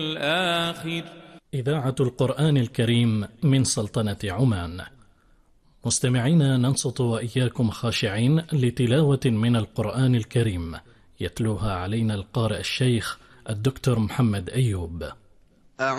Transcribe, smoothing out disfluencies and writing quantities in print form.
الآخر. إذاعة القرآن الكريم من سلطنة عمان. مستمعينا، ننصت وإياكم خاشعين لتلاوة من القرآن الكريم يتلوها علينا القارئ الشيخ الدكتور محمد أيوب.